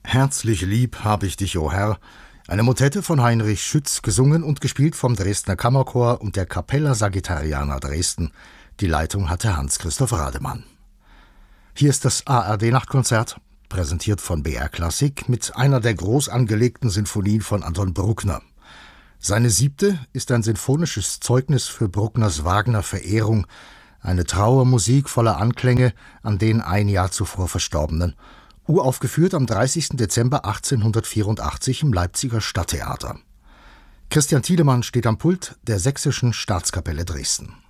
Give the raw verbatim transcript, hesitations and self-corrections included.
Herzlich lieb hab ich dich, o Herr, eine Motette von Heinrich Schütz, gesungen und gespielt vom Dresdner Kammerchor und der Capella Sagittariana Dresden. Die Leitung hatte Hans-Christoph Rademann. Hier ist das A R D-Nachtkonzert, präsentiert von B R Klassik mit einer der groß angelegten Sinfonien von Anton Bruckner. Seine siebte ist ein sinfonisches Zeugnis für Bruckners Wagner-Verehrung, eine Trauermusik voller Anklänge an den ein Jahr zuvor Verstorbenen, uraufgeführt am dreißigsten Dezember achtzehnhundertvierundachtzig im Leipziger Stadttheater. Christian Thielemann steht am Pult der Sächsischen Staatskapelle Dresden.